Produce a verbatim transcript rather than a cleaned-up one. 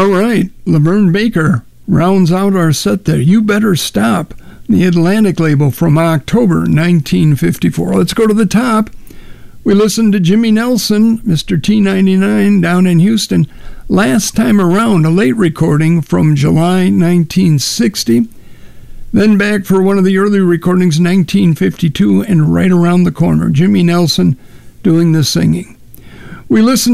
All right, Laverne Baker rounds out our set there. You Better Stop, the Atlantic label from October nineteen fifty-four. Let's go to the top. We listened to Jimmy Nelson, Mister T ninety-nine, down in Houston. Last Time Around, a late recording from July nineteen sixty. Then back for one of the early recordings, nineteen fifty-two, and Right Around the Corner, Jimmy Nelson doing the singing. We listened